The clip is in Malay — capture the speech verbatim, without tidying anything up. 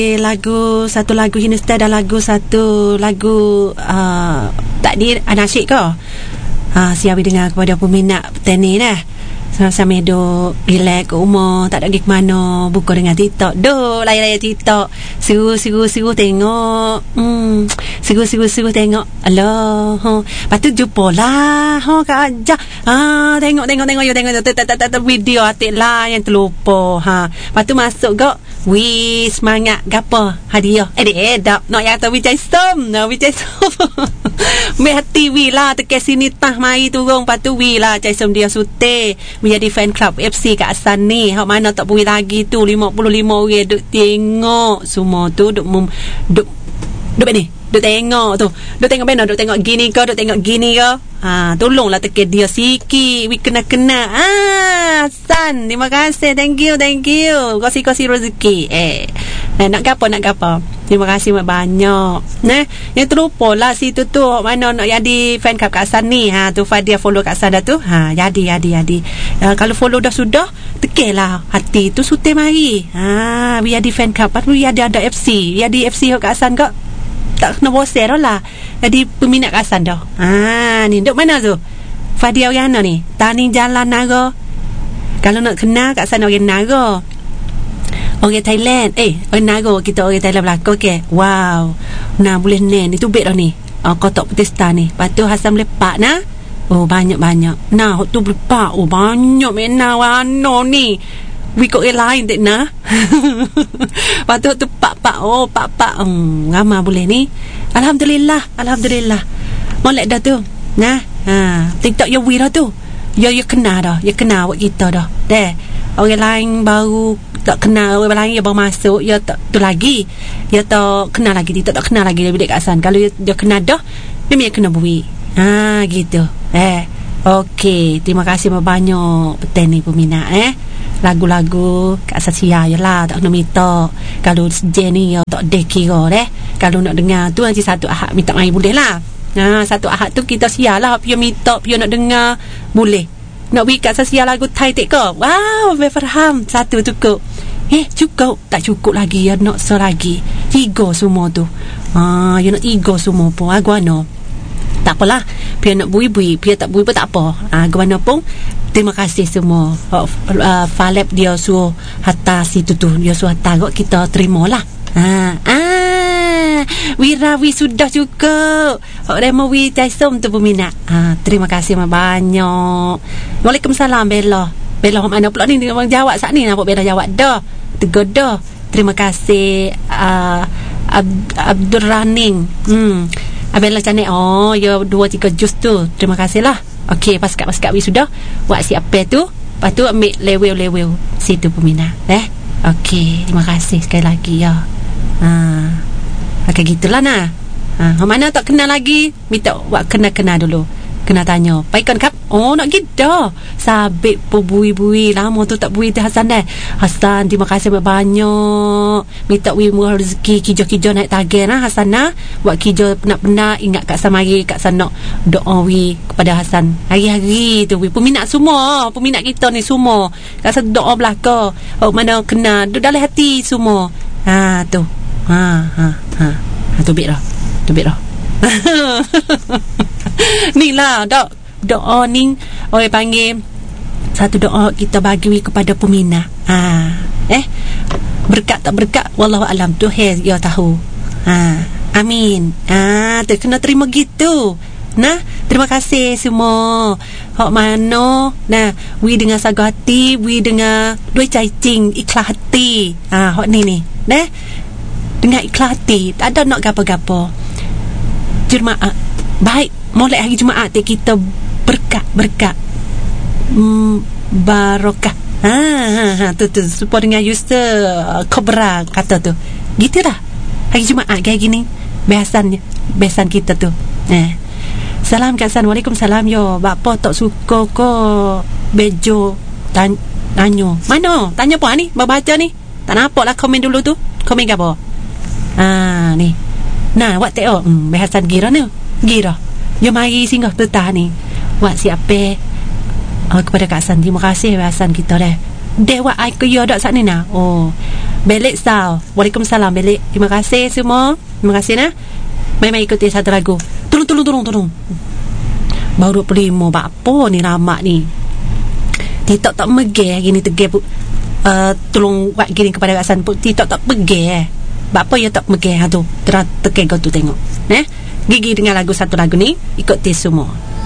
Lagu satu lagu Hindusta dan lagu satu lagu uh, takdir anasyid ke uh, siawi dengar kepada peminat petani dah. Sama-sama duk relax kat rumah, tak ada pergi ke mana, buka dengan TikTok, duk layan-layan TikTok, seru-seru-seru tengok, hmm, seru-seru-seru tengok, alah, ha, lepas tu jumpa lah, ha, Kak Ajah, ha, tengok-tengok-tengok, you tengok, tengok video atik lah yang terlupa, ha, lepas tu masuk kak, wih, semangat, gapa, hadiah, eh, edap, nak yang tahu Wijay Som, nak Wijay Som, meh hati wih lah, tekan sini tah mari turun, lepas tu wih lah, Wijay Som dia sute, we jadi fan club F C kat Asan ni. Hak mana tak boleh lagi tu lima puluh lima orang duk tengok semua tu duk mem, duk duk ni. Duk tengok tu. Duk tengok mana? Duk tengok gini ke? Duk tengok gini ke? Ha, tolonglah tekan dia sikit. We kena-kena. Ah, Asan, terima kasih. Thank you, thank you. Kasih-kasih rezeki. Eh. Nah, nak gapo nak gapo. Terima kasih banyak. Nah, yang terlupa lah situ tu mana nak jadi fan club kat Asan ni. Ha, tu Fadia follow kat Asan dah tu. Ha, jadi jadi jadi. Uh, kalau follow dah sudah, tekelah hati tu sute mari. Ha, biar di fan club, patut biar ada ada F C. Biar di F C kat Asan kak. Tak kena bosan dah lah. Jadi peminat kat Asan dah. Ha, ni duk mana tu? Fadia orang mana ni? Tani Jalan Naga. Kalau nak kenal kat Asan orang Naga. Orang Thailand. Eh, orang Naga kita orang Thailand belakang ke. Wow. Nah, boleh nen. Itu bed dah ni. Oh, kotak petesta ni. Lepas tu Hasan melepak nah. Oh, banyak-banyak. Nah, tu melepak. Oh, banyak mena warna ni. Wikot yang lain tak nak. Lepas tu tu pak-pak. Oh, pak-pak. Hmm, ramai boleh ni. Alhamdulillah. Alhamdulillah. Molek dah tu. Nah. Ha, TikTok ya wih dah tu. Ya, ya kenal dah. Ya kenal awak kita dah. Deh. Orang lain baru tak kenal, orang lain yang baru masuk, ya tak tu lagi, ya tak kenal lagi, dia tak, tak kenal lagi dari kat Asan. Kalau dia, dia kenal dah, dia memang kena bui. Ha, gitu. Eh, okey, terima kasih banyak petani peminat eh. Lagu-lagu kat Asan Sia je lah, tak kena minta. Kalau Jenny ya tak dek kira deh. Kalau nak dengar tu nanti satu ahad minta mai boleh lah. Ha, satu ahad tu kita sia lah, pio minta, pio nak dengar boleh. Nak beri kat Asia lagu Thai tak ke? Wow, saya faham. Satu cukup. Eh, cukup. Tak cukup lagi. Ya nak so lagi. Tiga semua tu. Ah, ya nak tiga semua pun. Ah, guana. Tak apalah. Biar nak bui-bui. Biar tak bui pun tak apa. Ah, guana pun. Terima kasih semua. Uh, uh, Falep dia suruh hantar situ tu. Dia suruh hantar. Kita terima lah. Ah, ah, Wirawi sudah cukup. Remo Wi Taisom tu peminat. Ah, terima kasih banyak. Waalaikumsalam Bella. Bella mana pula ni orang jawab saat ni nampak Bella jawab dah. Tegur dah. Terima kasih uh, Ab- Abdul Raning. Hmm. Bella cantik. Oh, ya dua tiga jus tu. Terima kasihlah. Okey, paskat-paskat Wi sudah. Buat siap pe tu. Lepas tu ambil level-level situ peminat. Eh. Okey, terima kasih sekali lagi ya. Ha. Pakai gitulah nah. Ha, mana tak kenal lagi, minta buat kenal-kenal dulu. Kena tanya, "Paikan kap?" Oh, nak gitu. Sabit pebui-bui lama tu tak bui tu Hasan dah. Hasan, terima kasih banyak. Minta wi murah rezeki kijo-kijo naik target nah Hasan nah. Buat kijo penat-penat ingat kat samari kat sana doa wi kepada Hasan. Hari-hari tu wi peminat semua, peminat kita ni semua. Kat sana doa belaka. Oh, mana kena dalam hati semua. Ha tu. Ha ha ha. Ha tu bit dah. Tu bit dah. Ni lah dok doa ni orang panggil satu doa kita bagi kepada peminat. Ha eh berkat tak berkat wallahu alam tu he ya tahu. Ha amin. Ah ha, tu kena terima gitu. Nah, terima kasih semua. Hak mana nah wi dengan saga hati, wi dengan dua cacing ikhlas hati. Ha hak ni ni. Dah dengan ikhlas hati, tak ada nak gapo-gapo. Jumaat baik, mulai hari Jumaat kita berkat-berkat mm, barakah. Ha, ha, ha tu tu supaya dengan user uh, Cobra kata tu. Gitu dah. Hari Jumaat kayak gini biasanya biasan kita tu. Eh. Salam kat San. Waalaikumsalam yo. Bapa tak suka ko bejo tan tanya. Mana? Tanya apa ni? Baca ni. Tak nampak lah komen dulu tu. Komen ke apa? Ah ni. Nah, awak tengok hmm, bahasan gira ni. Gira. Jom mari singgah petah ni. Wak siapa uh, kepada Kak San. Terima kasih bahasan kita dah. Dewa ai ke yo dak sat ni nah. Oh. Belik Style. Waalaikumsalam Belik. Terima kasih semua. Terima kasih nah. Mai-mai ikuti satu lagu. Tolong tolong tolong tolong. Baru dua puluh lima. Apa ni ramak ni? TikTok tak megeh gini tegeh pu. Uh, tolong buat gini kepada Kak pun TikTok tak megeh eh. Apa ya tak megeh tu? Terus tegeh kau tu tengok. Eh? Gigi dengan lagu satu lagu ni ikuti semua.